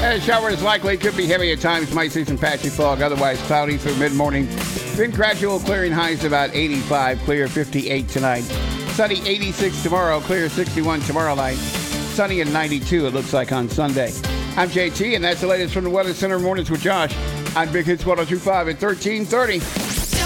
Showers likely, could be heavy at times, might see some patchy fog, otherwise cloudy through mid-morning. Then gradual clearing, highs about 85, clear 58 tonight. Sunny 86 tomorrow, clear 61 tomorrow night. Sunny and 92 it looks like on Sunday. I'm JT, and that's the latest from the Weather Center Mornings with Josh on Big Hits 102.5 at 1330.